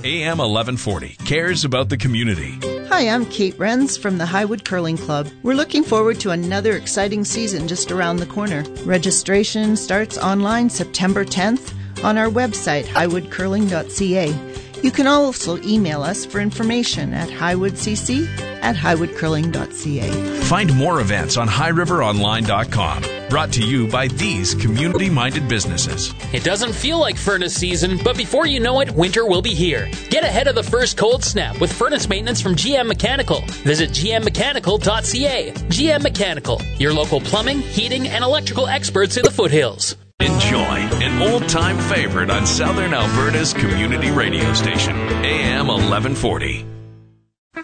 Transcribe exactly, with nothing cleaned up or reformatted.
A M eleven forty cares about the community. Hi, I'm Kate Renz from the Highwood Curling Club. We're looking forward to another exciting season just around the corner. Registration starts online September tenth on our website, highwood curling dot c a. You can also email us for information at highwoodcc at highwood curling dot c a. Find more events on high river online dot com. Brought to you by these community-minded businesses. It doesn't feel like furnace season, but before you know it, winter will be here. Get ahead of the first cold snap with furnace maintenance from G M Mechanical. Visit g m mechanical dot c a. G M Mechanical, your local plumbing, heating, and electrical experts in the foothills. Enjoy an old-time favorite on Southern Alberta's community radio station, A M eleven forty.